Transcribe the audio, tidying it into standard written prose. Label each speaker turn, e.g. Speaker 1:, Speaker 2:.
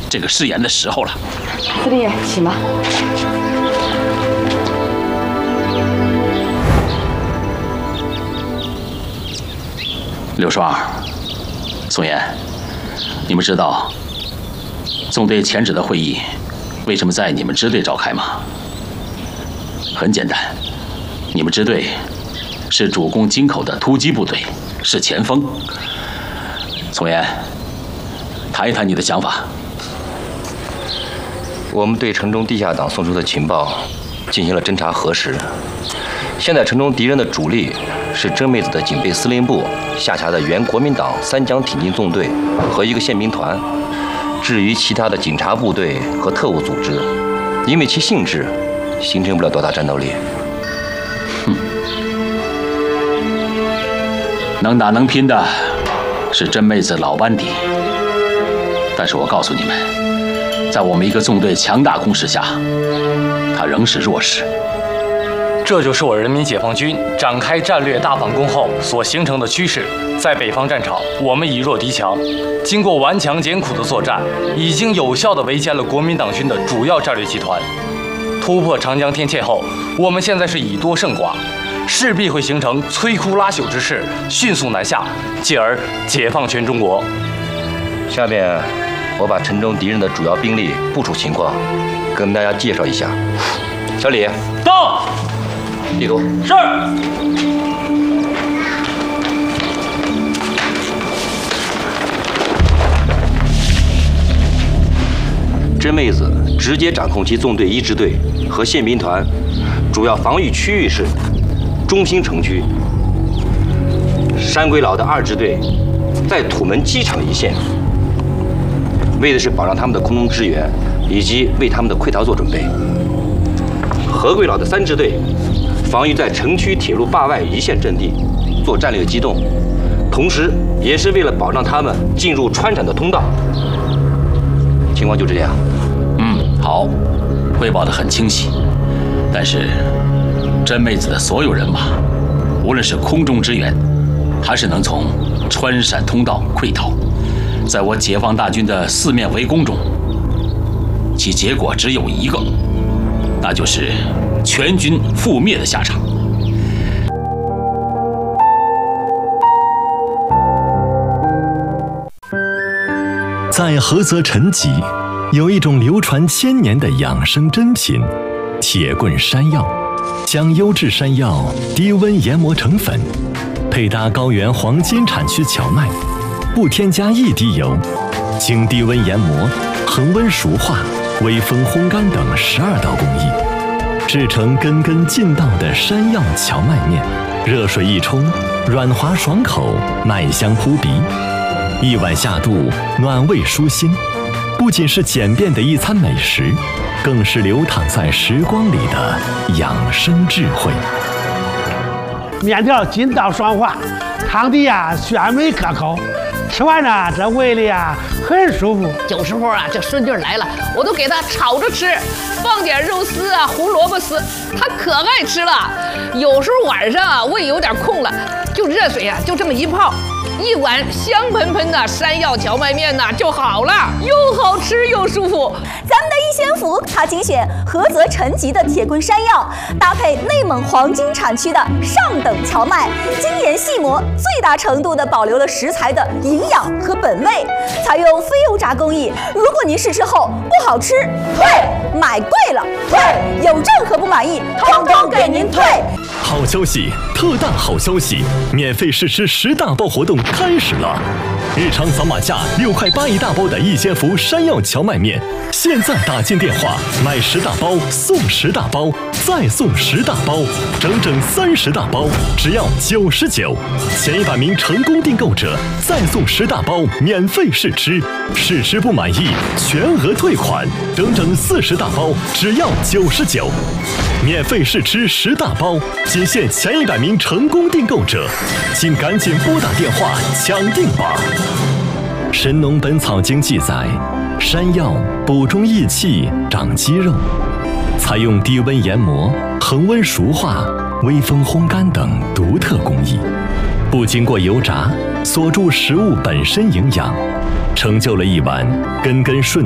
Speaker 1: 这个誓言的时候了。
Speaker 2: 司令员，请吧。
Speaker 1: 刘双、宋岩，你们知道纵队前指的会议为什么在你们支队召开吗？很简单，你们支队是主攻京口的突击部队，是前锋。宋岩，谈一谈你的想法。
Speaker 3: 我们对城中地下党送出的情报进行了侦查核实，现在城中敌人的主力是真妹子的警备司令部下辖的原国民党三江挺进纵队和一个宪兵团。至于其他的警察部队和特务组织，因为其性质，形成不了多大战斗力。
Speaker 1: 能打能拼的是真妹子老班底，但是我告诉你们，在我们一个纵队强大攻势下，他仍是弱势。
Speaker 4: 这就是我人民解放军展开战略大反攻后所形成的趋势。在北方战场，我们以弱敌强，经过顽强艰苦的作战，已经有效地围歼了国民党军的主要战略集团。突破长江天堑后，我们现在是以多胜寡，势必会形成摧枯拉朽之势，迅速南下，继而解放全中国。
Speaker 3: 下面，我把城中敌人的主要兵力部署情况跟大家介绍一下。小李，
Speaker 4: 到。
Speaker 3: 地图
Speaker 4: 是。
Speaker 3: 真妹子直接掌控其纵队一支队和宪兵团，主要防御区域是中心城区。山鬼佬的二支队在土门机场一线，为的是保障他们的空中支援以及为他们的溃逃做准备。何鬼佬的三支队防御在城区铁路坝外一线阵地，做战略机动，同时也是为了保障他们进入川陕的通道。情况就这样。
Speaker 1: 好，汇报得很清晰。但是，真妹子的所有人马，无论是空中支援，还是能从川陕通道溃逃，在我解放大军的四面围攻中，其结果只有一个，那就是全军覆灭的下场。
Speaker 5: 在菏泽陈集，有一种流传千年的养生珍品——铁棍山药。将优质山药低温研磨成粉，配搭高原黄金产区荞麦，不添加一滴油，经低温研磨、恒温熟化、微风烘干等12道工艺，制成根根劲道的山药荞麦面。热水一冲，软滑爽口，麦香扑鼻。一碗下肚，暖胃舒心，不仅是简便的一餐美食，更是流淌在时光里的养生智慧。
Speaker 6: 面条筋道爽滑，汤底鲜美可口，吃完呢这胃里很舒服。
Speaker 7: 有时候这顺劲来了，我都给他炒着吃，放点肉丝胡萝卜丝，他可爱吃了。有时候晚上胃有点空了，就热水就这么一泡，一碗香喷喷的山药荞麦面就好了，又好吃又舒服。
Speaker 8: 咱们的一仙府，它精选菏泽陈集的铁棍山药，搭配内蒙黄金产区的上等荞麦，精研细磨，最大程度地保留了食材的营养和本味，采用非油炸工艺。如果您试吃后不好吃，退；买贵了退；有任何不满意，统统给您退。
Speaker 5: 好消息，特大好消息！免费试吃10大包活动开始了！日常扫码价6块8一大包的一仙福山药荞麦面，现在打进电话买10大包送10大包，再送10大包，整整30大包，只要99。前100名成功订购者再送10大包免费试吃，试吃不满意全额退款，整整40大包，只要99。免费试吃10大包，仅限前100名成功订购者，请赶紧拨打电话抢订吧。《神农本草经》记载，山药补中益气、长肌肉，采用低温研磨、恒温熟化、微风烘干等独特工艺，不经过油炸，锁住食物本身营养，成就了一碗根根顺